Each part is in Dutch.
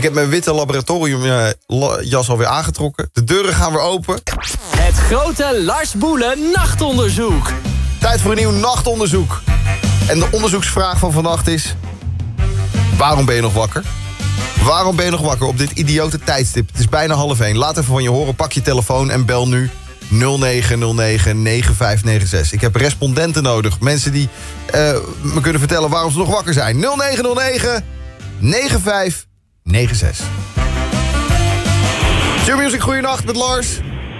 Ik heb mijn witte laboratoriumjas alweer aangetrokken. De deuren gaan weer open. Het grote Lars Boelen nachtonderzoek. Tijd voor een nieuw nachtonderzoek. En de onderzoeksvraag van vannacht is... waarom ben je nog wakker? Waarom ben je nog wakker op dit idiote tijdstip? Het is bijna 12:30. Laat even van je horen, pak je telefoon en bel nu 0909-9596. Ik heb respondenten nodig. Mensen die me kunnen vertellen waarom ze nog wakker zijn. 0909-9596. Q-Music, goeienacht met Lars.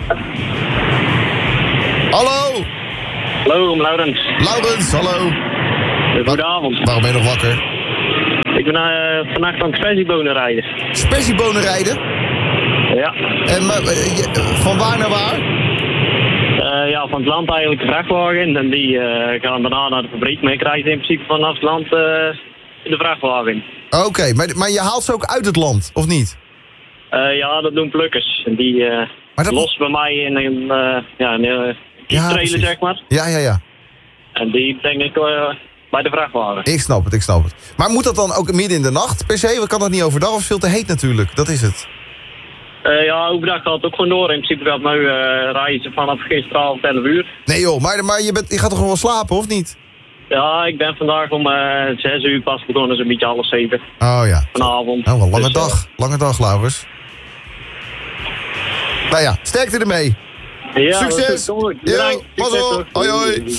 Hallo. Hallo, Laurens. Laurens, hallo. Goedenavond. Waarom ben je nog wakker? Ik ben vannacht aan het sperziebonen rijden. Sperziebonen rijden? Ja. En van waar naar waar? Ja, van het land eigenlijk de vrachtwagen. En die gaan daarna naar de fabriek. Maar ik rijd in principe vanaf het land in de vrachtwagen. Oké, maar je haalt ze ook uit het land, of niet? Ja, dat doen plukkers. En die lossen bij mij in een trailer, precies. zeg maar. Ja. En die breng ik bij de vrachtwagen. Ik snap het. Maar moet dat dan ook midden in de nacht per se? Want kan dat niet overdag? Of is het veel te heet natuurlijk? Dat is het. Ja, overdag gaat het ook gewoon door. In principe gaat nu rijden ze vanaf gisteravond 11 uur. Nee joh, maar je gaat toch gewoon wel slapen, of niet? Ja, ik ben vandaag om 6 uur pas begonnen, zo'n beetje 6:30. Oh ja. Vanavond. Oh, wel Dus, lange dag, Laurens. Nou ja, sterkte ermee. Ja, succes! Bedankt. Mazzel! Hoi hoi!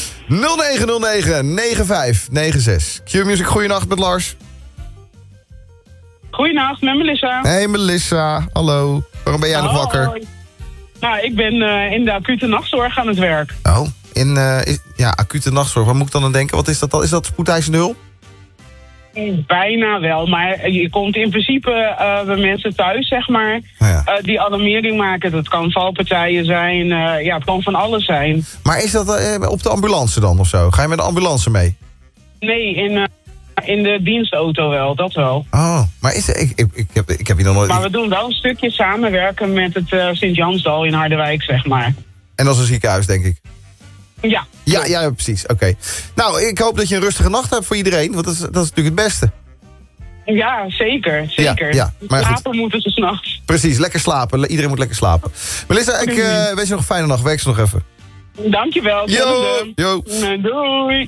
0909-9596. Q-Music, goeienacht met Lars. Goeienacht, met Melissa. Hey Melissa, hallo. Waarom ben jij nog wakker? Hoi. Nou, ik ben in de acute nachtzorg aan het werk. Oh, acute nachtzorg. Waar moet ik dan aan denken? Wat is dat dan? Is dat spoedeisende hulp? Bijna wel, maar je komt in principe bij mensen thuis, zeg maar, die alarmering maken. Dat kan valpartijen zijn, het kan van alles zijn. Maar is dat op de ambulance dan of zo? Ga je met de ambulance mee? Nee, in de dienstauto wel, dat wel. Oh, maar ik heb hier nog nooit... Maar we doen wel een stukje samenwerken met het Sint-Jansdal in Harderwijk, zeg maar. En dat is een ziekenhuis, denk ik. Ja. Ja, precies. Oké. Nou, ik hoop dat je een rustige nacht hebt voor iedereen, want dat is natuurlijk het beste. Ja, zeker. Ja, maar goed. Slapen moeten ze 's nachts. Precies, lekker slapen. Iedereen moet lekker slapen. Melissa, ik wens je nog een fijne nacht. Werk ze nog even. Dankjewel. Yo. Doei.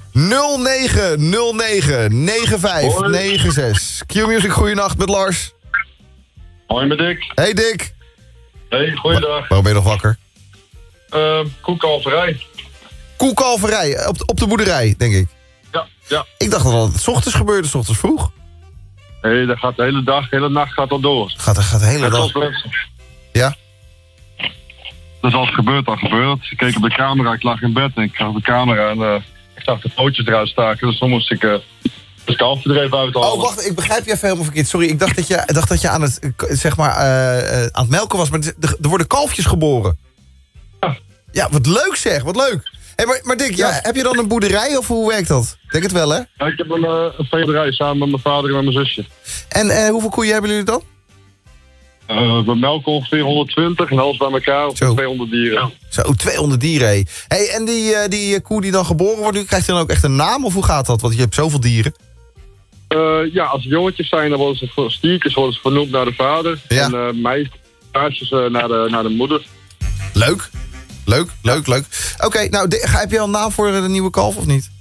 0909-9596. Q-Music, goeienacht met Lars. Hoi, met Dick. Hey Dick. Hey, goeiedag. Waarom ben je nog wakker? Koekalverij. Koekalverij, op de boerderij, denk ik. Ja. Ik dacht dat het 's ochtends gebeurde, 's ochtends vroeg. Nee, dat gaat de hele dag, de hele nacht gaat dat door. Gaat de hele dag. Ja? Dus als het gebeurt, dan gebeurt het. Ik keek op de camera, ik lag in bed en ik zag op de camera en ik zag de pootjes eruit staken. Dus toen moest ik het kalfje er even uithalen. Oh, wacht, ik begrijp je even helemaal verkeerd. Sorry, ik dacht dat je aan het, aan het melken was, maar er worden kalfjes geboren. Ja, wat leuk zeg, wat leuk. Hey, maar Dick, heb je dan een boerderij of hoe werkt dat? Denk het wel, hè? Ja, ik heb een veehouderij samen met mijn vader en met mijn zusje. En hoeveel koeien hebben jullie dan? We melken ongeveer 120 en alles bij elkaar op 200 dieren. Zo, 200 dieren, hé. Hey, en die koe die dan geboren wordt, krijgt hij dan ook echt een naam? Of hoe gaat dat? Want je hebt zoveel dieren. Als het jongetjes zijn, dan worden ze stiertjes worden ze vernoemd naar de vader. Ja. En meisjes naar de moeder. Leuk. Oké, nou, heb je al een naam voor de nieuwe kalf of niet?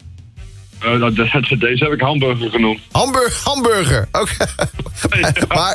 Deze heb ik hamburger genoemd. Hamburger, oké. Maar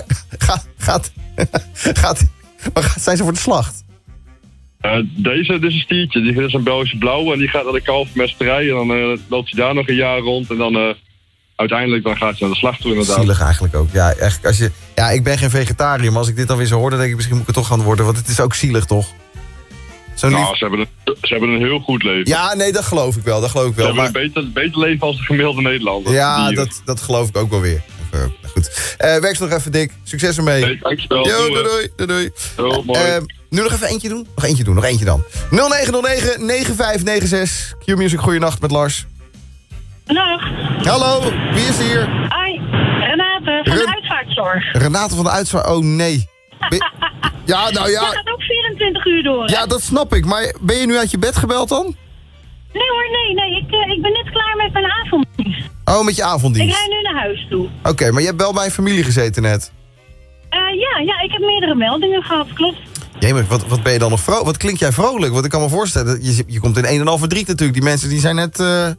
zijn ze voor de slacht? Dit is een stiertje. Die is een Belgische blauw en die gaat naar de kalfmesterij. En dan loopt hij daar nog een jaar rond. En dan uiteindelijk dan gaat ze naar de slacht toe inderdaad. Zielig eigenlijk ook. Ja, echt, ik ben geen vegetariër, maar als ik dit dan weer zo hoor, dan denk ik misschien moet ik het toch gaan worden. Want het is ook zielig, toch? Ze hebben een heel goed leven. Ja, nee, dat geloof ik wel. Ze hebben een beter leven als de gemiddelde Nederlander. Ja, dat geloof ik ook wel weer. Goed. Werk nog even, Dick. Succes ermee. Nee, dankjewel. Doei. Mooi. Nu nog even eentje doen? Nog eentje dan. 0909-9596. Q-Music, goeienacht met Lars. Hallo, wie is hier? Hoi, Renate van de uitvaartzorg. Renate van de uitvaartzorg, oh nee. Ja, nou ja. Dat gaat ook 24 uur door. Ja, dat snap ik. Maar ben je nu uit je bed gebeld dan? Nee hoor, nee. Ik ben net klaar met mijn avonddienst. Oh, met je avonddienst. Ik rijd nu naar huis toe. Oké, maar je hebt wel bij een familie gezeten net. Ja, ik heb meerdere meldingen gehad, klopt. Jemig, wat ben je dan nog vrolijk? Wat klink jij vrolijk? Want ik kan me voorstellen, je komt in een en al verdriet natuurlijk. Die mensen die zijn net,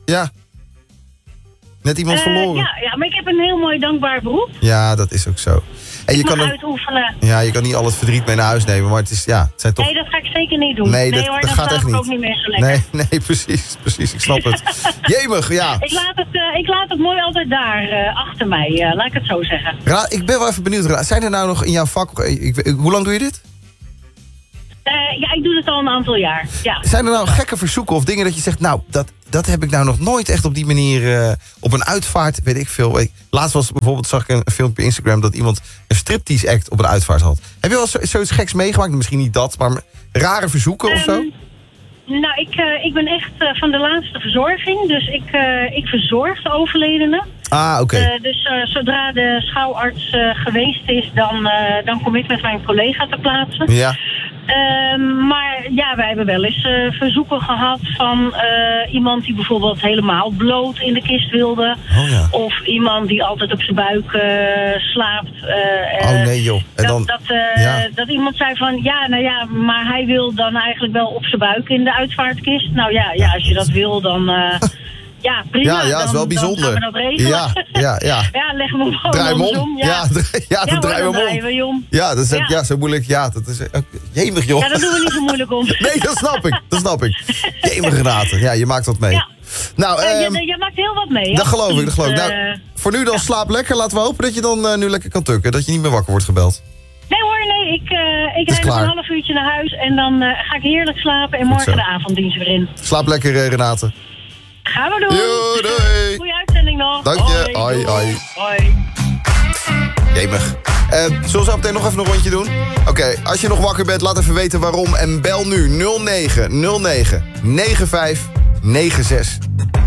net iemand verloren. Ja, maar ik heb een heel mooi dankbaar beroep. Ja, dat is ook zo. En je kan uitoefenen. Ja, je kan niet al het verdriet mee naar huis nemen, maar het is, het zijn toch... Nee, dat ga ik zeker niet doen. Nee, dat dan gaat echt niet. ook niet meer zo lekker. Nee, precies, ik snap het. Jemig, ja. Ik laat het mooi altijd daar, achter mij, laat ik het zo zeggen. Ik ben wel even benieuwd, zijn er nou nog in jouw vak... hoe lang doe je dit? Ik doe het al een aantal jaar, ja. Zijn er nou gekke verzoeken of dingen dat je zegt... nou, dat heb ik nou nog nooit echt op die manier... op een uitvaart, weet ik veel. Laatst zag ik een filmpje op Instagram... dat iemand een striptease act op een uitvaart had. Heb je wel zoiets geks meegemaakt? Misschien niet dat, maar rare verzoeken of zo? Nou, ik ben echt van de laatste verzorging. Dus ik verzorg de overledene. Ah, oké. Dus zodra de schouwarts geweest is... dan kom ik met mijn collega ter plaatse. Ja. Maar ja, wij hebben wel eens verzoeken gehad van iemand die bijvoorbeeld helemaal bloot in de kist wilde. Oh, ja. Of iemand die altijd op zijn buik slaapt. Oh nee joh. En dat iemand zei van, maar hij wil dan eigenlijk wel op zijn buik in de uitvaartkist. Nou ja, als je dat wil dan... Ja, prima. Ja, het is wel bijzonder. Dan gaan we dat regelen. Ja. Ja, leg me gewoon draai hem om. om. Dan draaien we hem om. Ja, dat is zo moeilijk. Ja, dat is jemig, joh. Ja, daar doen we niet zo moeilijk om. Nee, dat snap ik. Jemig, Renate. Ja, je maakt wat mee. Ja. Nou, je maakt heel wat mee. Dat geloof ik. Nou, voor nu dan slaap lekker. Laten we hopen dat je dan nu lekker kan tukken. Dat je niet meer wakker wordt gebeld. Nee hoor, ik rijd nog een half uurtje naar huis. En dan ga ik heerlijk slapen. En morgen de avonddienst weer in. Slaap lekker, Renate. Gaan we doen. Yo, doei. Goeie uitzending nog. Dank je. Hoi. Jemig. Zullen we zo meteen nog even een rondje doen? Oké, als je nog wakker bent, laat even weten waarom. En bel nu 0909 9596.